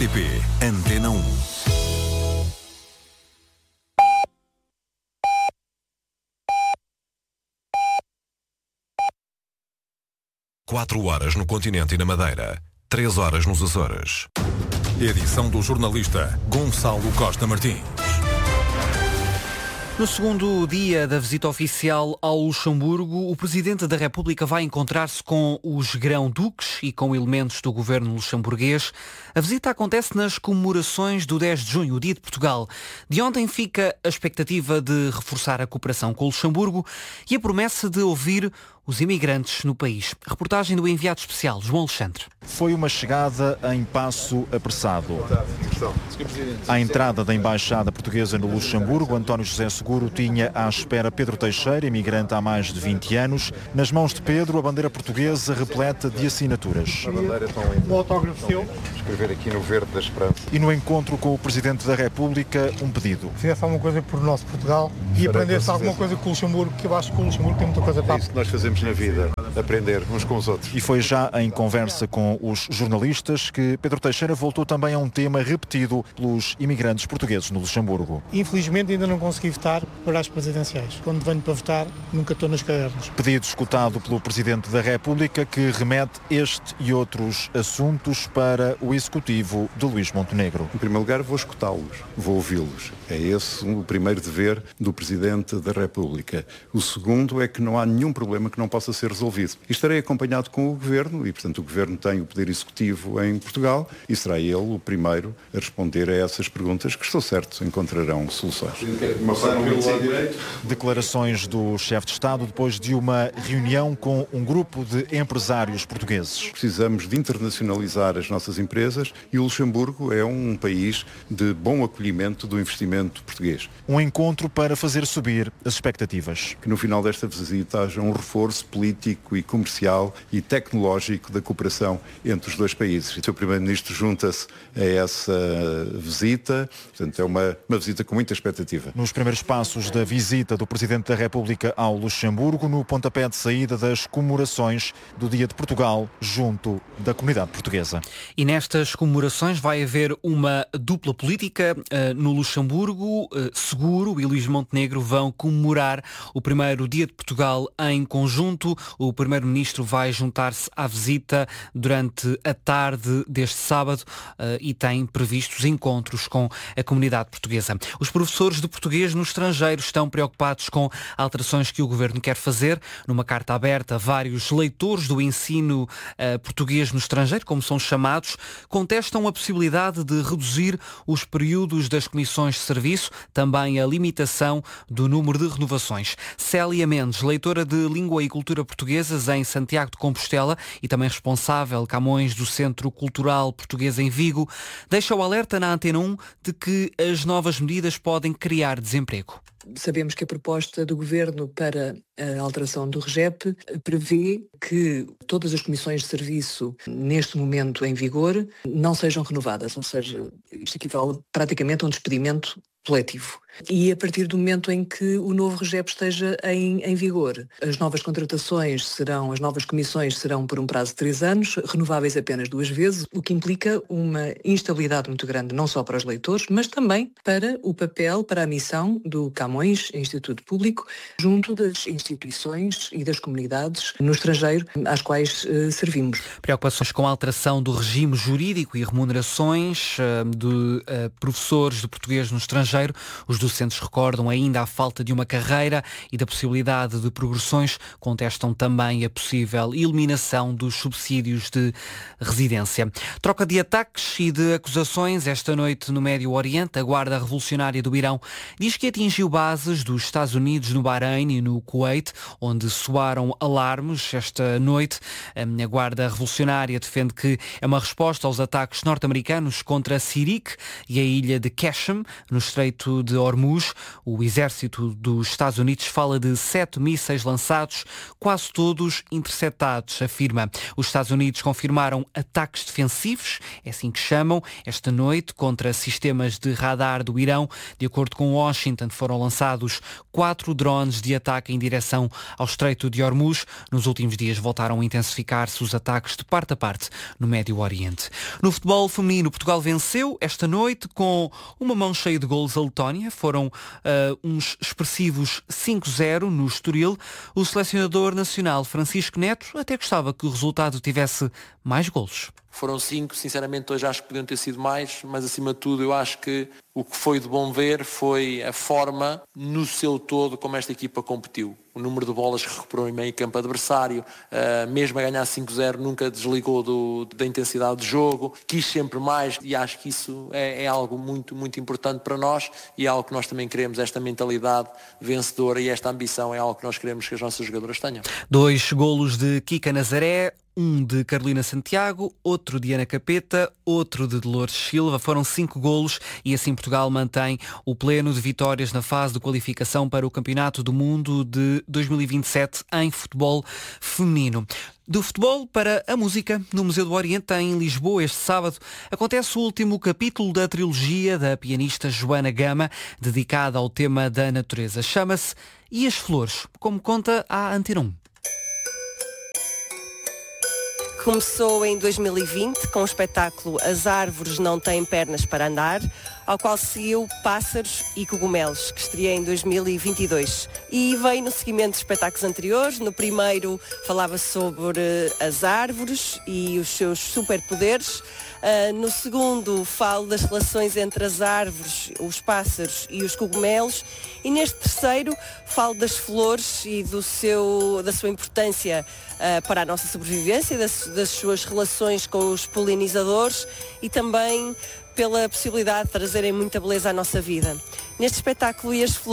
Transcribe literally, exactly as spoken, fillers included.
T P Antena um. Quatro horas no continente e na Madeira. Três horas nos Açores. Edição do jornalista Gonçalo Costa Martins. No segundo dia da visita oficial ao Luxemburgo, o Presidente da República vai encontrar-se com os grão-duques e com elementos do governo luxemburguês. A visita acontece nas comemorações do dez de junho, o Dia de Portugal. De ontem fica a expectativa de reforçar a cooperação com o Luxemburgo e a promessa de ouvir os imigrantes no país. Reportagem do enviado especial, João Alexandre. Foi uma chegada em passo apressado. À entrada da Embaixada Portuguesa no Luxemburgo, António José Seguro tinha à espera Pedro Teixeira, imigrante há mais de vinte anos. Nas mãos de Pedro, a bandeira portuguesa repleta de assinaturas. A bandeira tão linda. O autógrafo seu. Escrever aqui no verde da esperança. E no encontro com o Presidente da República, um pedido. Fizesse alguma coisa por nosso Portugal e aprendesse alguma coisa com o Luxemburgo, que eu acho que o Luxemburgo tem muita coisa para... É isso que nós fazemos na vida, aprender uns com os outros. E foi já em conversa com os jornalistas que Pedro Teixeira voltou também a um tema repetido pelos imigrantes portugueses no Luxemburgo. Infelizmente ainda não consegui votar para as presidenciais. Quando venho para votar, nunca estou nas cadernas. Pedido escutado pelo Presidente da República, que remete este e outros assuntos para o Executivo de Luís Montenegro. Em primeiro lugar, vou escutá-los, vou ouvi-los. É esse o primeiro dever do Presidente da República. O segundo é que não há nenhum problema que não possa ser resolvido. E estarei acompanhado com o Governo, e portanto o Governo tem o poder executivo em Portugal, e será ele o primeiro a responder a essas perguntas, que estou certo encontrarão soluções. Declarações do chefe de Estado depois de uma reunião com um grupo de empresários portugueses. Precisamos de internacionalizar as nossas empresas e o Luxemburgo é um país de bom acolhimento do investimento português. Um encontro para fazer subir as expectativas. Que no final desta visita haja um reforço político e comercial e tecnológico da cooperação entre os dois países. O Primeiro-Ministro junta-se a essa visita, portanto é uma, uma visita com muita expectativa. Nos primeiros passos da visita do Presidente da República ao Luxemburgo, no pontapé de saída das comemorações do Dia de Portugal, junto da comunidade portuguesa. E nestas comemorações vai haver uma dupla política. Uh, no Luxemburgo, uh, Seguro e Luís Montenegro vão comemorar o primeiro Dia de Portugal em conjunto. O Primeiro-Ministro vai juntar-se à visita durante a tarde deste sábado uh, e tem previstos encontros com a comunidade portuguesa. Os professores de português no estrangeiro estão preocupados com alterações que o Governo quer fazer. Numa carta aberta, vários leitores do ensino uh, português no estrangeiro, como são chamados, contestam a possibilidade de reduzir os períodos das comissões de serviço, também a limitação do número de renovações. Célia Mendes, leitora de Língua e Cultura Portuguesas em Santiago de Compostela e também responsável, Camões, do Centro Cultural Português em Vigo, deixa o alerta na Antena um de que as novas medidas podem criar desemprego. Sabemos que a proposta do Governo para a alteração do REGEP prevê que todas as comissões de serviço, neste momento em vigor, não sejam renovadas, ou seja, isto equivale praticamente a um despedimento coletivo. E a partir do momento em que o novo REGEP esteja em, em vigor, as novas contratações serão, as novas comissões serão por um prazo de três anos, renováveis apenas duas vezes, o que implica uma instabilidade muito grande, não só para os leitores, mas também para o papel, para a missão do Camões Instituto Público, junto das instituições e das comunidades no estrangeiro às quais uh, servimos. Preocupações com a alteração do regime jurídico e remunerações uh, de uh, professores de português no estrangeiro. Os docentes recordam ainda a falta de uma carreira e da possibilidade de progressões, contestam também a possível eliminação dos subsídios de residência. Troca de ataques e de acusações esta noite no Médio Oriente. A Guarda Revolucionária do Irão diz que atingiu bases dos Estados Unidos no Bahrein e no Kuwait, onde soaram alarmes esta noite. A Guarda Revolucionária defende que é uma resposta aos ataques norte-americanos contra Sirik e a ilha de Qasem, no Estreito de Hormuz. Hormuz. O exército dos Estados Unidos fala de sete mísseis lançados, quase todos interceptados, afirma. Os Estados Unidos confirmaram ataques defensivos, é assim que chamam, esta noite contra sistemas de radar do Irão. De acordo com Washington, foram lançados quatro drones de ataque em direção ao Estreito de Hormuz. Nos últimos dias voltaram a intensificar-se os ataques de parte a parte no Médio Oriente. No futebol feminino, Portugal venceu esta noite com uma mão cheia de golos a Letónia. Foram uh, uns expressivos cinco zero no Estoril. O selecionador nacional Francisco Neto até gostava que o resultado tivesse mais golos. Foram cinco, sinceramente hoje acho que podiam ter sido mais, mas acima de tudo eu acho que o que foi de bom ver foi a forma no seu todo como esta equipa competiu. O número de bolas que recuperou em meio campo adversário, uh, mesmo a ganhar cinco zero, nunca desligou do, da intensidade de jogo, quis sempre mais e acho que isso é, é algo muito, muito importante para nós e é algo que nós também queremos, esta mentalidade vencedora e esta ambição é algo que nós queremos que as nossas jogadoras tenham. Dois golos de Kika Nazaré, um de Carolina Santiago, outro de Ana Capeta, outro de Dolores Silva. Foram cinco golos e assim Portugal mantém o pleno de vitórias na fase de qualificação para o Campeonato do Mundo de dois mil e vinte e sete em futebol feminino. Do futebol para a música, no Museu do Oriente, em Lisboa, este sábado, acontece o último capítulo da trilogia da pianista Joana Gama, dedicada ao tema da natureza. Chama-se E as Flores, como conta a Antena um. Começou em dois mil e vinte com o espetáculo As Árvores Não Têm Pernas para Andar, ao qual seguiu Pássaros e Cogumelos, que estreia em dois mil e vinte e dois. E veio no seguimento de espetáculos anteriores. No primeiro falava sobre as árvores e os seus superpoderes. Uh, no segundo falo das relações entre as árvores, os pássaros e os cogumelos. E neste terceiro falo das flores e do seu, da sua importância uh, para a nossa sobrevivência, das, das suas relações com os polinizadores e também pela possibilidade de trazerem muita beleza à nossa vida. Neste espetáculo E as Flores